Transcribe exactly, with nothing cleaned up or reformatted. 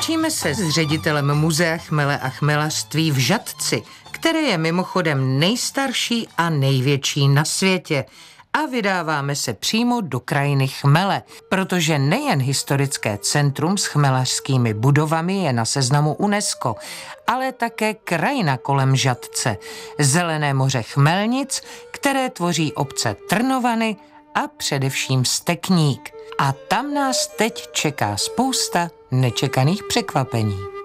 Rozloučíme se s ředitelem muzea chmele a chmelařství v Žatci, které je mimochodem nejstarší a největší na světě. A vydáváme se přímo do krajiny chmele, protože nejen historické centrum s chmelařskými budovami je na seznamu UNESCO, ale také krajina kolem Žatce, zelené moře Chmelnic, které tvoří obce Trnovany a především Stekník. A tam nás teď čeká spousta nečekaných překvapení.